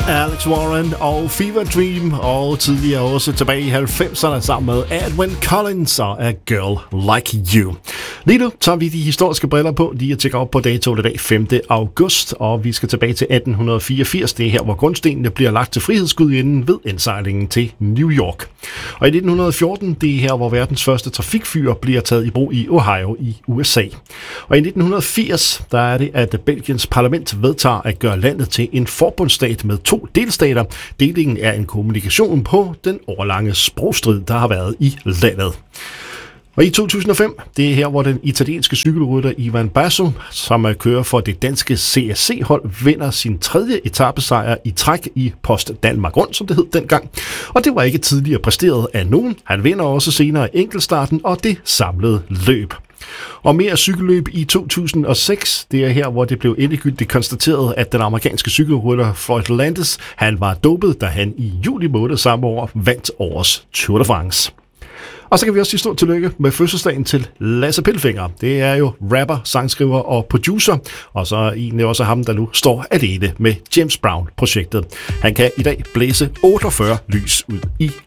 Alex Warren og Fever Dream, og tidligere også tilbage i 90'erne sammen med Edwyn Collins og A Girl Like You. Lige nu tager vi de historiske briller på, lige at tjekke op på datoen i dag, 5. august, og vi skal tilbage til 1884. Det er her, hvor grundstenene bliver lagt til frihedsgudinden ved indsejlingen til New York. Og i 1914, det er her, hvor verdens første trafikfyr bliver taget i brug i Ohio i USA. Og i 1980, der er det, at Belgiens parlament vedtager at gøre landet til en forbundsstat med 2 delstater. Delingen er en kommunikation på den årlange sprogstrid, der har været i landet. Og i 2005, det er her, hvor den italienske cykelrytter Ivan Basso, som kører for det danske CSC-hold, vinder sin 3. etapesejr i træk i Post Danmark Rundt, som det hed dengang. Og det var ikke tidligere præsteret af nogen. Han vinder også senere enkeltstarten og det samlede løb. Og mere cykelløb i 2006, det er her, hvor det blev endegyldigt konstateret, at den amerikanske cykelrytter Floyd Landis, han var dopet, da han i juli måned samme år vandt årets Tour de France. Og så kan vi også sige stort tillykke med fødselsdagen til Lasse Pilfinger. Det er jo rapper, sangskriver og producer, og så er egentlig også ham, der nu står alene med James Brown-projektet. Han kan i dag blæse 48 lys ud i